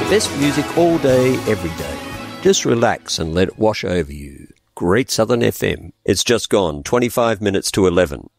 Best music all day, every day. Just relax and let it wash over you. Great Southern FM. It's just gone 25 minutes to 11.